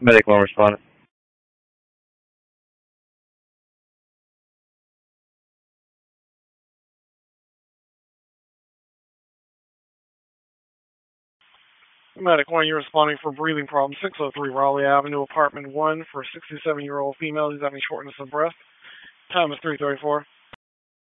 Medic one responding. Medic 1, you're responding for breathing problem 603 Raleigh Avenue, apartment 1 for a 67-year-old female who's having shortness of breath. Time is 3:34.